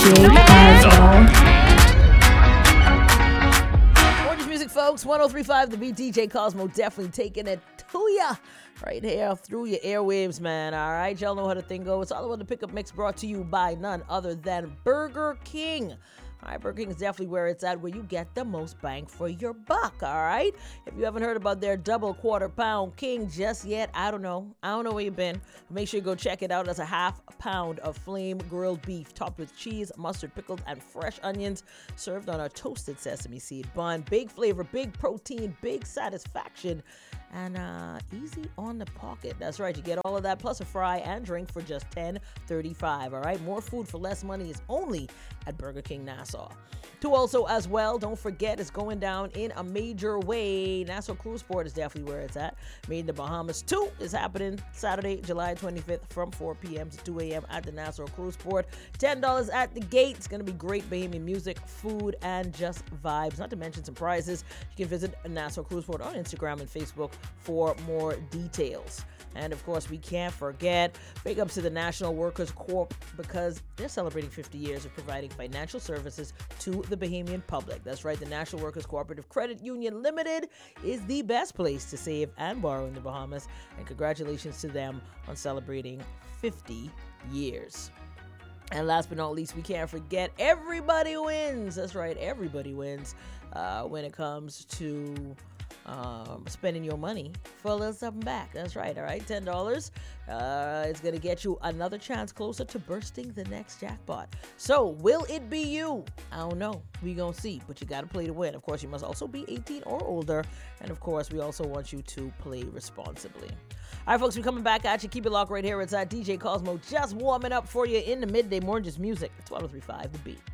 Cosmo. Gorgeous music, folks. 103.5 The Beat. DJ Cosmo definitely taking it to ya right here through your airwaves, man. All right, y'all know how the thing goes. It's all about the pickup mix brought to you by none other than Burger King. All right, Burger King is definitely where it's at, where you get the most bang for your buck, all right? If you haven't heard about their double quarter pound king just yet, I don't know where you've been. Make sure you go check it out. As a half pound of flame grilled beef topped with cheese, mustard, pickles, and fresh onions, served on a toasted sesame seed bun. Big flavor, big protein, big satisfaction, and easy on the pocket. That's right, you get all of that plus a fry and drink for just $10.35. All right, more food for less money is only at Burger King Nassau. To also, as well, don't forget, it's going down in a major way. Nassau Cruise Port is definitely where it's at. Made in the Bahamas 2 is happening Saturday, July 25th from 4 p.m. to 2 a.m. at the Nassau Cruise Port. $10 at the gate. It's going to be great Bahamian music, food, and just vibes. Not to mention some prizes. You can visit Nassau Cruise Port on Instagram and Facebook for more details. And of course, we can't forget, big ups to the National Workers Corp, because they're celebrating 50 years of providing financial services to the Bahamian public. That's right, the National Workers Cooperative Credit Union Limited is the best place to save and borrow in the Bahamas. And congratulations to them on celebrating 50 years. And last but not least, we can't forget, everybody wins. That's right, everybody wins when it comes to spending your money for a little something back. That's right. All right, $10. It's gonna get you another chance closer to bursting the next jackpot. So will it be you? I don't know. We gonna see, but you gotta play to win. Of course, you must also be 18 or older, and of course, we also want you to play responsibly. All right, folks, we're coming back at you. Keep it locked right here. It's at DJ Cosmo, just warming up for you in the midday morning. Just music. It's 103.5 The Beat.